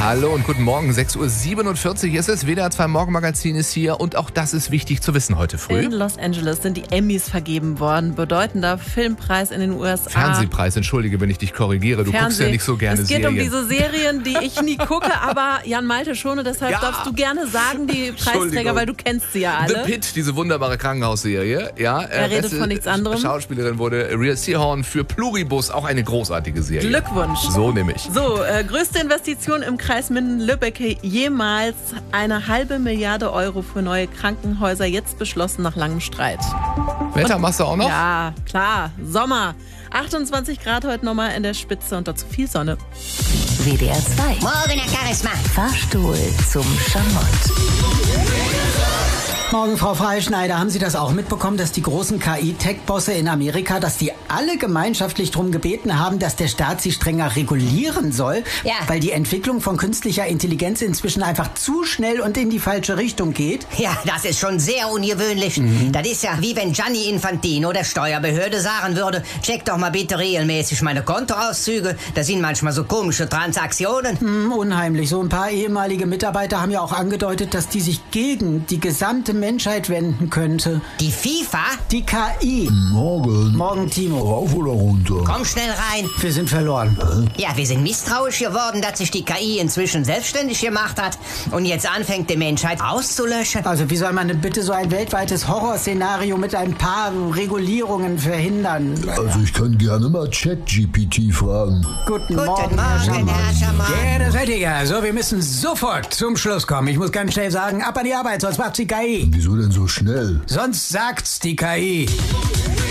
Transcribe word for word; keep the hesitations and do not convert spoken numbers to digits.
Hallo und guten Morgen, sechs Uhr siebenundvierzig ist es, W D R zwei Morgenmagazin ist hier und auch das ist wichtig zu wissen heute früh. In Los Angeles sind die Emmys vergeben worden, bedeutender Filmpreis in den U S A. Fernsehpreis, entschuldige, wenn ich dich korrigiere, du Fernseh. guckst ja nicht so gerne Serien. Es geht Serien. um diese Serien, die ich nie gucke, aber Jan Malte schon und deshalb Ja. darfst du gerne sagen, die Preisträger, Entschuldigung. weil du kennst sie ja alle. The Pitt, diese wunderbare Krankenhausserie. Ja, Er redet beste von nichts anderem. Schauspielerin wurde Rhea Seehorn für Pluribus, auch eine großartige Serie. Glückwunsch. So nehme ich. So, äh, größte Investition im Kreis Minden-Lübbecke jemals. Eine halbe Milliarde Euro für neue Krankenhäuser, jetzt beschlossen nach langem Streit. Wetter machst du auch noch? Ja, klar, Sommer. achtundzwanzig Grad heute nochmal in der Spitze und dazu viel Sonne. W D R zwei. Morgen, Herr Charisma. Fahrstuhl zum Schamott. Morgen, Frau Freischneider. Haben Sie das auch mitbekommen, dass die großen K I-Tech-Bosse in Amerika, dass die alle gemeinschaftlich darum gebeten haben, dass der Staat sie strenger regulieren soll? Ja. Weil die Entwicklung von künstlicher Intelligenz inzwischen einfach zu schnell und in die falsche Richtung geht? Ja, das ist schon sehr ungewöhnlich. Mhm. Das ist ja wie wenn Gianni Infantino der Steuerbehörde sagen würde, check doch mal bitte regelmäßig meine Kontoauszüge. Da sind manchmal so komische Transaktionen. Hm, unheimlich. So ein paar ehemalige Mitarbeiter haben ja auch angedeutet, dass die sich gegen die gesamte Menschheit wenden könnte. Die FIFA? Die K I. Morgen. Morgen, Timo. Rauf oder runter? Komm schnell rein. Wir sind verloren. Ja, wir sind misstrauisch geworden, dass sich die K I inzwischen selbstständig gemacht hat und jetzt anfängt, die Menschheit auszulöschen. Also wie soll man denn bitte so ein weltweites Horrorszenario mit ein paar Regulierungen verhindern? Also ich kann gerne mal ChatGPT fragen. Guten, Guten Morgen, Morgen, Herr Schamann. Ja, das seid ihr ja. So, wir müssen sofort zum Schluss kommen. Ich muss ganz schnell sagen, ab an die Arbeit, sonst macht's die K I. Wieso denn so schnell? Sonst sagt's die K I.